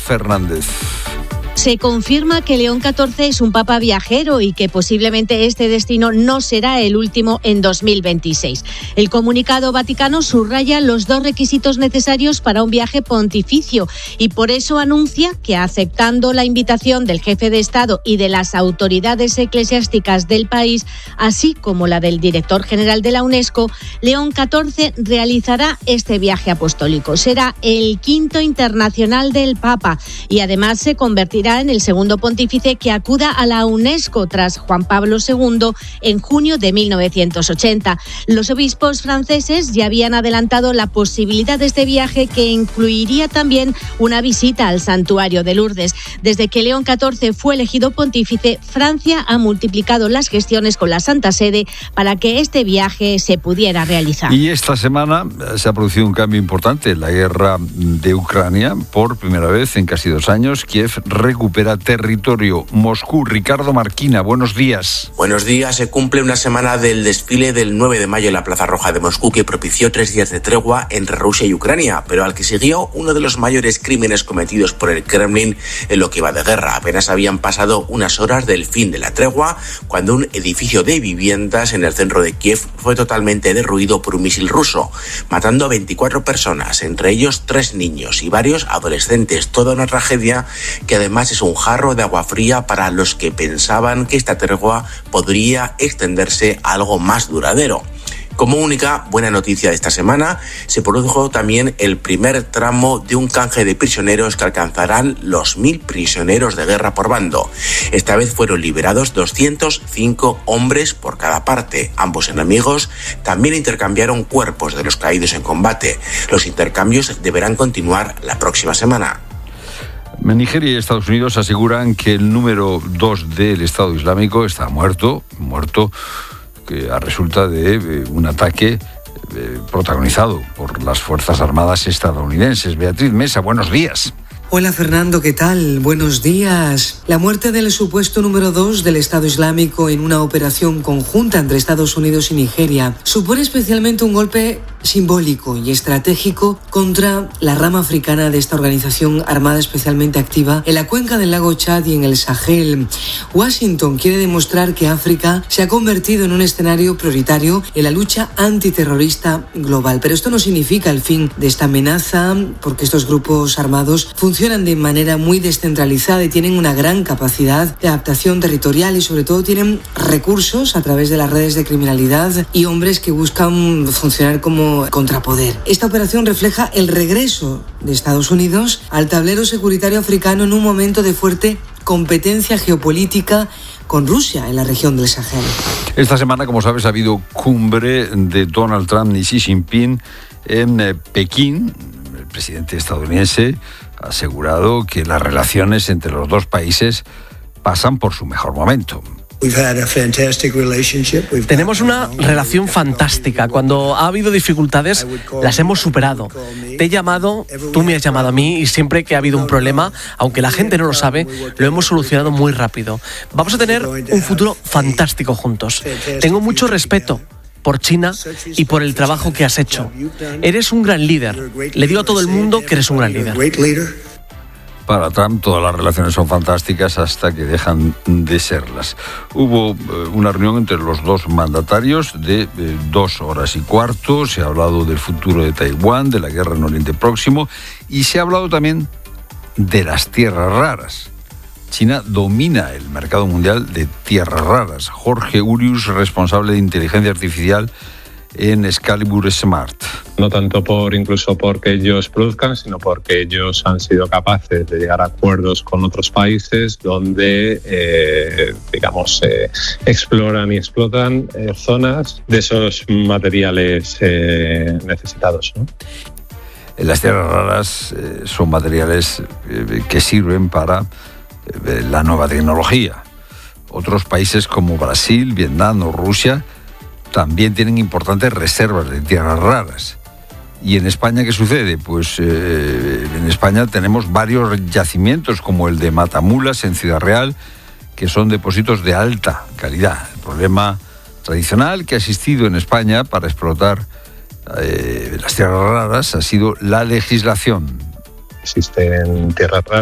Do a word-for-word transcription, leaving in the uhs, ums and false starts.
Fernández. Se confirma que León catorce es un papa viajero y que posiblemente este destino no será el último en dos mil veintiséis. El comunicado vaticano subraya los dos requisitos necesarios para un viaje pontificio y por eso anuncia que, aceptando la invitación del jefe de Estado y de las autoridades eclesiásticas del país, así como la del director general de la UNESCO, León catorce realizará este viaje apostólico. Será el quinto internacional del Papa y además se convertirá en el segundo pontífice que acuda a la UNESCO tras Juan Pablo segundo en junio de mil novecientos ochenta. Los obispos franceses ya habían adelantado la posibilidad de este viaje, que incluiría también una visita al santuario de Lourdes. Desde que León catorce fue elegido pontífice, Francia ha multiplicado las gestiones con la Santa Sede para que este viaje se pudiera realizar. Y esta semana se ha producido un cambio importante en la guerra de Ucrania. Por primera vez en casi dos años, Kiev recupera territorio. Moscú, Ricardo Marquina, buenos días. Buenos días. Se cumple una semana del desfile del nueve de mayo en la Plaza Roja de Moscú, que propició tres días de tregua entre Rusia y Ucrania, pero al que siguió uno de los mayores crímenes cometidos por el Kremlin en lo que iba de guerra. Apenas habían pasado unas horas del fin de la tregua cuando un edificio de viviendas en el centro de Kiev fue totalmente derruido por un misil ruso, matando a veinticuatro personas, entre ellos tres niños y varios adolescentes. Toda una tragedia que además es un jarro de agua fría para los que pensaban que esta tregua podría extenderse a algo más duradero. Como única buena noticia de esta semana, se produjo también el primer tramo de un canje de prisioneros que alcanzarán los mil prisioneros de guerra por bando. Esta vez fueron liberados doscientos cinco hombres por cada parte. Ambos enemigos también intercambiaron cuerpos de los caídos en combate. Los intercambios deberán continuar la próxima semana. Nigeria y Estados Unidos aseguran que el número dos del Estado Islámico está muerto, muerto que a resulta de un ataque eh, protagonizado por las Fuerzas Armadas estadounidenses. Beatriz Mesa, buenos días. Hola Fernando, ¿qué tal? Buenos días. La muerte del supuesto número dos del Estado Islámico en una operación conjunta entre Estados Unidos y Nigeria supone especialmente un golpe simbólico y estratégico contra la rama africana de esta organización armada especialmente activa en la cuenca del lago Chad y en el Sahel. Washington quiere demostrar que África se ha convertido en un escenario prioritario en la lucha antiterrorista global. Pero esto no significa el fin de esta amenaza, porque estos grupos armados funcionan de manera muy descentralizada y tienen una gran capacidad de adaptación territorial y sobre todo tienen recursos a través de las redes de criminalidad y hombres que buscan funcionar como contrapoder. Esta operación refleja el regreso de Estados Unidos al tablero securitario africano en un momento de fuerte competencia geopolítica con Rusia en la región del Sahel. Esta semana, como sabes, ha habido cumbre de Donald Trump y Xi Jinping en eh, Pekín. El presidente estadounidense ha asegurado que las relaciones entre los dos países pasan por su mejor momento. Tenemos una relación fantástica. Cuando ha habido dificultades, las hemos superado. Te he llamado, tú me has llamado a mí y siempre que ha habido un problema, aunque la gente no lo sabe, lo hemos solucionado muy rápido. Vamos a tener un futuro fantástico juntos. Tengo mucho respeto por China y por el trabajo que has hecho. Eres un gran líder. Le digo a todo el mundo que eres un gran líder. Para Trump todas las relaciones son fantásticas hasta que dejan de serlas. Hubo eh, una reunión entre los dos mandatarios de eh, dos horas y cuarto. Se ha hablado del futuro de Taiwán, de la guerra en Oriente Próximo y se ha hablado también de las tierras raras. China domina el mercado mundial de tierras raras. Jorge Urius, responsable de inteligencia artificial en Excalibur Smart. No tanto por incluso porque ellos produzcan, sino porque ellos han sido capaces de llegar a acuerdos con otros países donde, eh, digamos, eh, exploran y explotan eh, zonas de esos materiales eh, necesitados, ¿no? Las tierras raras eh, son materiales eh, que sirven para eh, la nueva tecnología. Otros países como Brasil, Vietnam o Rusia también tienen importantes reservas de tierras raras. ¿Y en España qué sucede? Pues eh, en España tenemos varios yacimientos como el de Matamulas en Ciudad Real, que son depósitos de alta calidad. El problema tradicional que ha existido en España para explotar eh, las tierras raras ha sido la legislación. Existen tierras raras